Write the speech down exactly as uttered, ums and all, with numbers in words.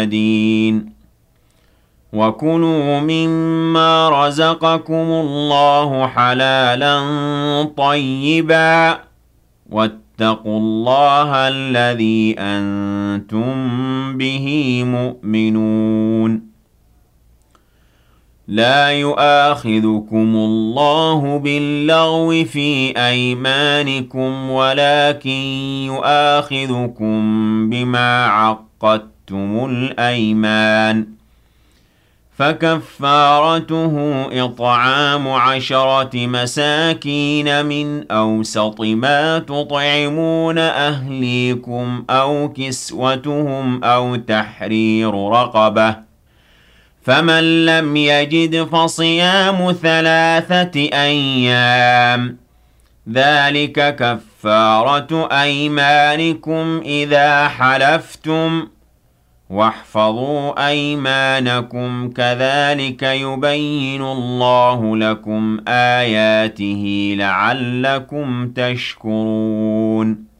دين وكلوا مما رزقكم الله حلالا طيبا واتقوا الله الذي أنتم به مؤمنون لا يؤاخذكم الله باللغو في أيمانكم ولكن يؤاخذكم بما عقدتم الأيمان فكفارته إطعام عشرة مساكين من أوسط ما تطعمون أهليكم أو كسوتهم أو تحرير رقبة فمن لم يجد فصيام ثلاثة أيام ذلك كفارة أيمانكم إذا حلفتم واحفظوا أيمانكم كذلك يبين الله لكم آياته لعلكم تشكرون